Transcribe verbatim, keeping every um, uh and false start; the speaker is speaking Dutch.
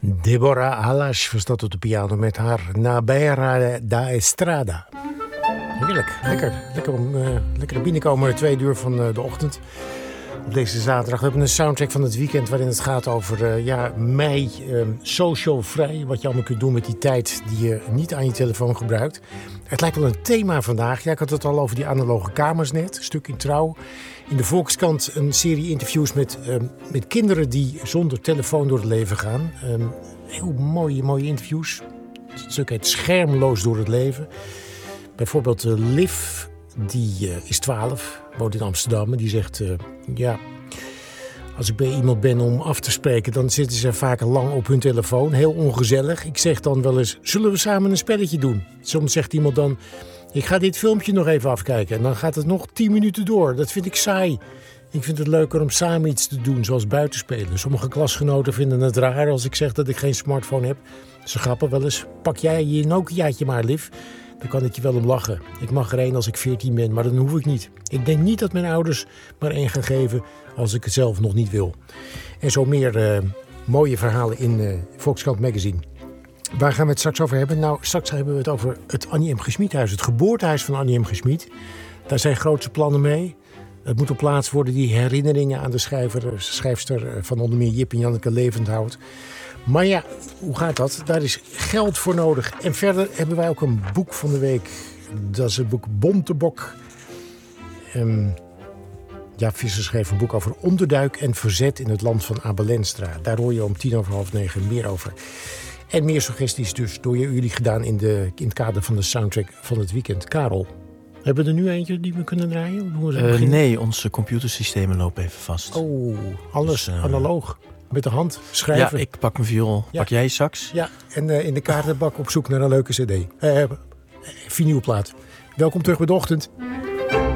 Deborah Alas was dat op de piano met haar Nabera da Estrada. Heerlijk, lekker. Lekker, om, uh, lekker naar binnen komen de tweede uur van uh, de ochtend. Op deze zaterdag. We hebben een soundtrack van het weekend waarin het gaat over uh, ja, mei, uh, social vrij. Wat je allemaal kunt doen met die tijd die je niet aan je telefoon gebruikt. Het lijkt wel een thema vandaag. Ja, ik had het al over die analoge kamers net. Een stuk in Trouw. In de Volkskrant een serie interviews met, uh, met kinderen die zonder telefoon door het leven gaan. Um, heel mooie, mooie interviews. Het stuk heet Schermloos door het leven. Bijvoorbeeld uh, Liv, die uh, is twaalf, woont in Amsterdam. En die zegt, uh, ja, als ik bij iemand ben om af te spreken, dan zitten ze vaak lang op hun telefoon. Heel ongezellig. Ik zeg dan wel eens, zullen we samen een spelletje doen? Soms zegt iemand dan, ik ga dit filmpje nog even afkijken. En dan gaat het nog tien minuten door. Dat vind ik saai. Ik vind het leuker om samen iets te doen, zoals buitenspelen. Sommige klasgenoten vinden het raar als ik zeg dat ik geen smartphone heb. Ze grappen wel eens, pak jij je Nokiaatje maar, Liv. Dan kan ik je wel om lachen. Ik mag er één als ik veertien ben, maar dan hoef ik niet. Ik denk niet dat mijn ouders maar één gaan geven als ik het zelf nog niet wil. En zo meer uh, mooie verhalen in uh, Volkskrant Magazine. Waar gaan we het straks over hebben? Nou, straks hebben we het over het Annie M. G. Schmid-huis. Het geboortehuis van Annie M. G. Schmid. Daar zijn grootste plannen mee. Het moet een plaats worden die herinneringen aan de schrijver, schrijfster van onder meer Jip en Janneke levend houdt. Maar ja, hoe gaat dat? Daar is geld voor nodig. En verder hebben wij ook een boek van de week. Dat is het boek Bontebok. Um, ja, Visser schreef een boek over onderduik en verzet in het land van Abel Enstra. Daar hoor je om tien over half negen meer over. En meer suggesties dus door jullie gedaan in, de, in het kader van de soundtrack van het weekend. Karel, hebben we er nu eentje die we kunnen draaien? Hoe uh, nee, onze computersystemen lopen even vast. Oh, alles dus, uh, analoog. Met de hand schrijven. Ja, ik pak mijn viool. Ja. Pak jij je sax? Ja, en uh, in de kaartenbak op zoek naar een leuke cd. Uh, vinylplaat. Welkom terug bij de ochtend.